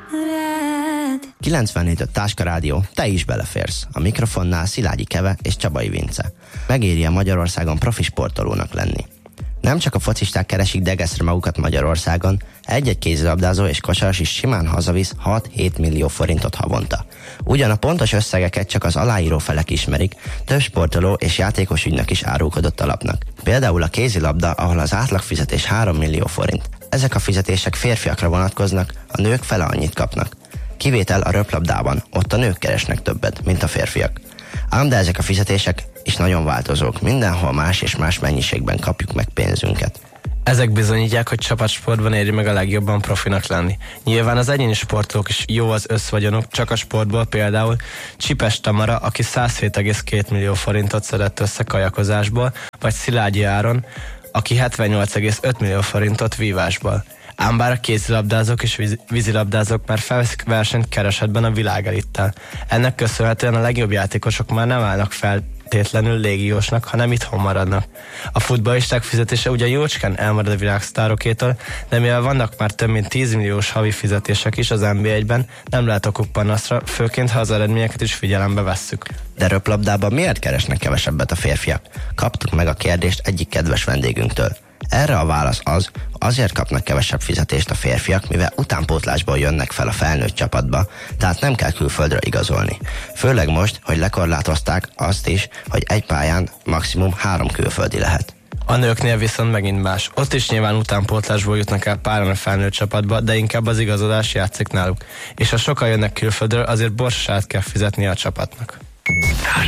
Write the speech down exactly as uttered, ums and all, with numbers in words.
kilencvennégy öt Táska Rádió, te is beleférsz. A mikrofonnál Szilágyi Keve és Csabai Vince. Megéri a Magyarországon profi sportolónak lenni. Nem csak a focisták keresik degeszre magukat Magyarországon, egy-egy kézilabdázó és kosaras is simán hazavisz hat-hét millió forintot havonta. Ugyan a pontos összegeket csak az aláíró felek ismerik, több sportoló és játékos ügynök is árulkodott a lapnak. Például a kézilabda, ahol az átlagfizetés három millió forint. Ezek a fizetések férfiakra vonatkoznak, a nők fele annyit kapnak. Kivétel a röplabdában, ott a nők keresnek többet, mint a férfiak. Ám de ezek a fizetések is nagyon változók, mindenhol más és más mennyiségben kapjuk meg pénzünket. Ezek bizonyítják, hogy csapatsportban éri meg a legjobban profinak lenni. Nyilván az egyéni sportolók is jó az összvagyonuk, csak a sportból például Csipes Tamara, aki száz hét egész két millió forintot szedett össze kajakozásból, vagy Szilágyi Áron, aki hetvennyolc egész öt millió forintot vívásból. Ám bár a kézilabdázók és víz, vízilabdázók már felveszik versenyt keresetben a világelittel. Ennek köszönhetően a legjobb játékosok már nem állnak feltétlenül légiósnak, hanem itthon maradnak. A futballisták fizetése ugyan jócskán elmarad a világsztárokétól, de mivel vannak már több mint tíz milliós havi fizetések is az en bé egyben, nem lehet okuk panaszra, főként ha az eredményeket is figyelembe vesszük. De röplabdában miért keresnek kevesebbet a férfiak? Kaptuk meg a kérdést egyik kedves vendégünktől. Erre a válasz az, azért kapnak kevesebb fizetést a férfiak, mivel utánpótlásból jönnek fel a felnőtt csapatba, tehát nem kell külföldre igazolni. Főleg most, hogy lekorlátozták azt is, hogy egy pályán maximum három külföldi lehet. A nőknél viszont megint más. Ott is nyilván utánpótlásból jutnak el páran a felnőtt csapatba, de inkább az igazolás játszik náluk. És ha sokan jönnek külföldről, azért borsosát kell fizetni a csapatnak.